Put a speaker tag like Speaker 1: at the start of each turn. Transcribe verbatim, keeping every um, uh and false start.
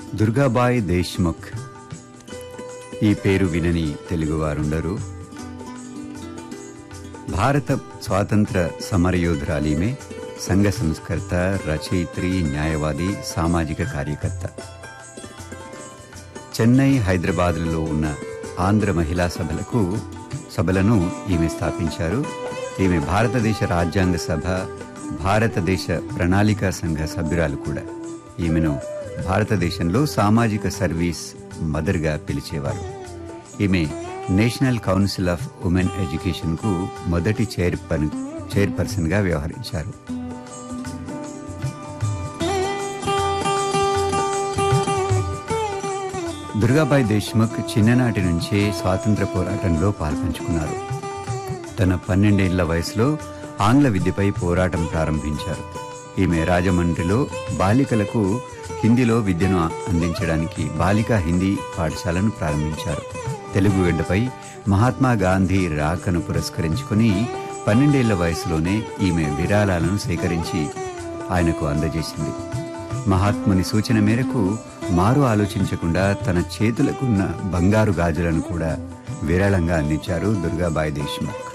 Speaker 1: దుర్గాబాయ్ దేశ్ముఖ్. ఈ పేరు వినని తెలుగువారుండరు. భారత స్వాతంత్ర సమరయోధురాలీమే. సంఘ సంస్కర్త, రచయిత్రి, న్యాయవాది, సామాజిక కార్యకర్త. చెన్నై, హైదరాబాద్లలో ఉన్న ఆంధ్ర మహిళా సభలకు సభలను ఈమె స్థాపించారు. ఈమె భారతదేశ రాజ్యాంగ సభ, భారతదేశ ప్రణాళికా సంఘ సభ్యురాలు కూడా. ఈమెను భారతదేశంలో సామాజిక సర్వీస్ మదర్గా పిలిచేవారు. ఈమె నేషనల్ కౌన్సిల్ ఆఫ్ ఉమెన్ ఎడ్యుకేషన్కు మొదటి చైర్పర్ చైర్పర్సన్గా వ్యవహరించారు. దుర్గాబాయ్ దేశ్ముఖ్ చిన్ననాటి నుంచే స్వాతంత్ర పోరాటంలో పాల్పంచుకున్నారు. తన పన్నెండేళ్ల వయసులో ఆంగ్ల విద్యపై పోరాటం ప్రారంభించారు. ఈమె రాజమండ్రిలో బాలికలకు హిందీలో విద్యను అందించడానికి బాలికా హిందీ పాఠశాలను ప్రారంభించారు. తెలుగు గడ్డపై మహాత్మా గాంధీ రాకను పురస్కరించుకుని పన్నెండేళ్ల వయసులోనే ఈమె విరాళాలను సేకరించి ఆయనకు అందజేసింది. మహాత్ముని సూచన మేరకు మారు ఆలోచించకుండా తన చేతులకున్న బంగారు గాజులను కూడా విరాళంగా అందించారు దుర్గాబాయ్ దేశ్ముఖ్.